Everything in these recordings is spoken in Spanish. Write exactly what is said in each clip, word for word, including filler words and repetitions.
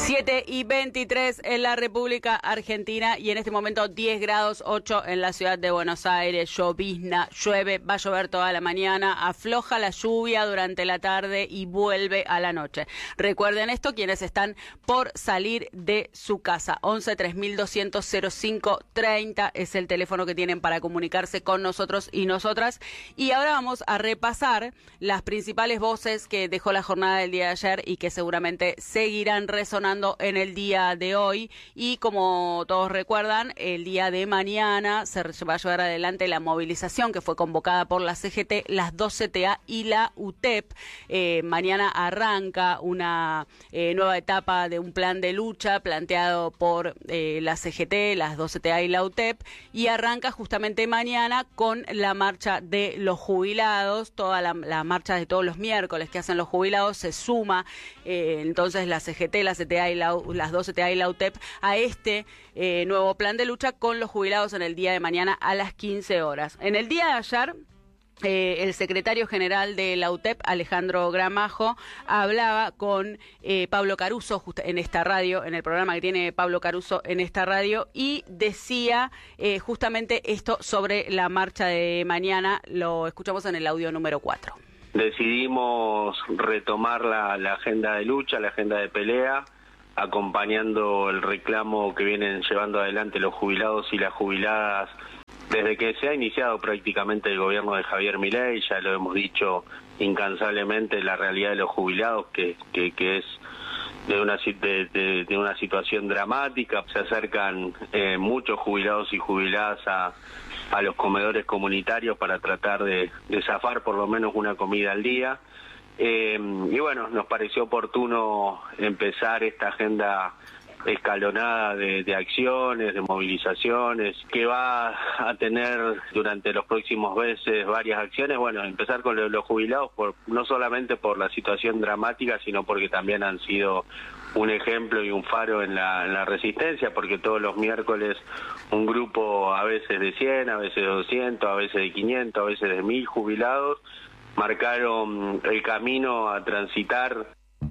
siete y veintitrés en la República Argentina y en este momento diez grados ocho en la ciudad de Buenos Aires. Llovizna, llueve, va a llover toda la mañana, afloja la lluvia durante la tarde y vuelve a la noche. Recuerden esto quienes están por salir de su casa. once tres mil doscientos cero cinco treinta es el teléfono que tienen para comunicarse con nosotros y nosotras. Y ahora vamos a repasar las principales voces que dejó la jornada del día de ayer y que seguramente seguirán resonando en el día de hoy. Y como todos recuerdan, el día de mañana se va a llevar adelante la movilización que fue convocada por la C G T, las dos C T A y la U T E P. Eh, mañana arranca una eh, nueva etapa de un plan de lucha planteado por eh, la C G T, las dos C T A y la U T E P, y arranca justamente mañana con la marcha de los jubilados. Toda la, la marcha de todos los miércoles que hacen los jubilados se suma eh, entonces la C G T, la C T A y la, las dos C T A y la U T E P a este eh, nuevo plan de lucha con los jubilados en el día de mañana a las quince horas. En el día de ayer, Eh, el secretario general de la U T E P, Alejandro Gramajo, hablaba con eh, Pablo Caruso just en esta radio, en el programa que tiene Pablo Caruso en esta radio, y decía eh, justamente esto sobre la marcha de mañana. Lo escuchamos en el audio número cuatro. Decidimos retomar la, la agenda de lucha, la agenda de pelea, acompañando el reclamo que vienen llevando adelante los jubilados y las jubiladas desde que se ha iniciado prácticamente el gobierno de Javier Milei. Ya lo hemos dicho incansablemente, la realidad de los jubilados que, que, que es de una, de, de, de una situación dramática. Se acercan eh, muchos jubilados y jubiladas a, a los comedores comunitarios para tratar de, de zafar por lo menos una comida al día. Eh, y bueno, nos pareció oportuno empezar esta agenda escalonada de, de acciones, de movilizaciones, que va a tener durante los próximos meses varias acciones. Bueno, empezar con los, los jubilados, por, no solamente por la situación dramática, sino porque también han sido un ejemplo y un faro en la, en la resistencia, porque todos los miércoles un grupo, a veces de cien, a veces de doscientos, a veces de quinientos, a veces de mil jubilados, marcaron el camino a transitar.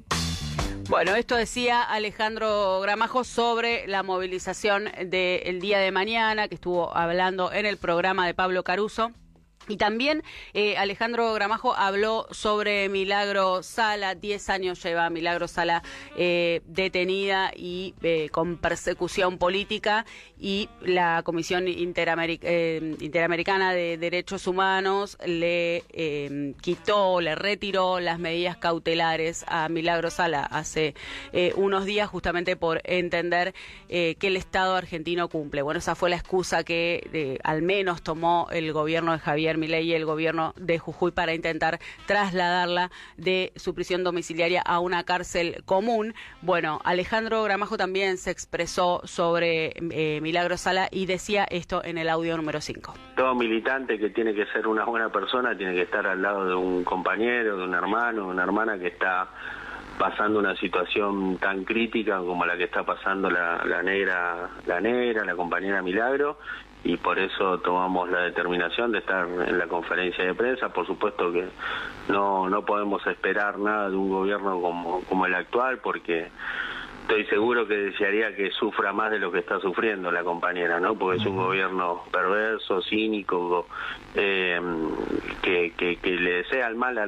Bueno, esto decía Alejandro Gramajo sobre la movilización del día de mañana, que estuvo hablando en el programa de Pablo Caruso. Y también eh, Alejandro Gramajo habló sobre Milagro Sala. Diez años lleva Milagro Sala eh, detenida y eh, con persecución política, y la Comisión Interameric eh, Interamericana de Derechos Humanos le eh, quitó, le retiró las medidas cautelares a Milagro Sala hace eh, unos días, justamente por entender eh, que el Estado argentino cumple. Bueno, esa fue la excusa que eh, al menos tomó el gobierno de Javier Milei y el gobierno de Jujuy para intentar trasladarla de su prisión domiciliaria a una cárcel común. Bueno, Alejandro Gramajo también se expresó sobre eh, Milagro Sala y decía esto en el audio número cinco. Todo militante que tiene que ser una buena persona tiene que estar al lado de un compañero, de un hermano, de una hermana que está pasando una situación tan crítica como la que está pasando la, la negra, la negra, la compañera Milagro, y por eso tomamos la determinación de estar en la conferencia de prensa. Por supuesto que no, no podemos esperar nada de un gobierno como, como el actual, porque estoy seguro que desearía que sufra más de lo que está sufriendo la compañera, ¿no? Porque es un gobierno perverso, cínico, eh, que, que, que le desea el mal a